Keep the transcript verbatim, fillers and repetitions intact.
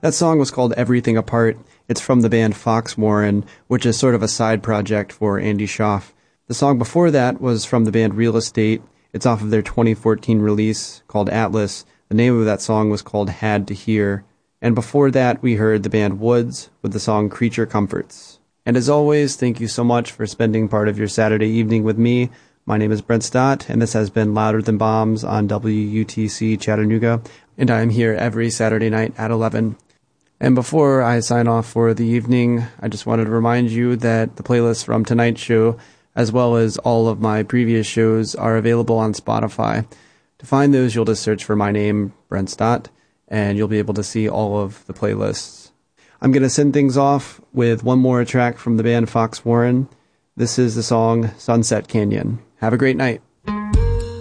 That song was called Everything Apart. It's from the band Foxwarren, which is sort of a side project for Andy Schaaf. The song before that was from the band Real Estate. It's off of their twenty fourteen release called Atlas. The name of that song was called Had to Hear. And before that, we heard the band Woods with the song Creature Comforts. And as always, thank you so much for spending part of your Saturday evening with me. My name is Brent Stott, and this has been Louder Than Bombs on W U T C Chattanooga, and I am here every Saturday night at eleven. And before I sign off for the evening, I just wanted to remind you that the playlists from tonight's show, as well as all of my previous shows, are available on Spotify. To find those, you'll just search for my name, Brent Stott, and you'll be able to see all of the playlists. I'm going to send things off with one more track from the band Foxwarren. This is the song Sunset Canyon. Have a great night.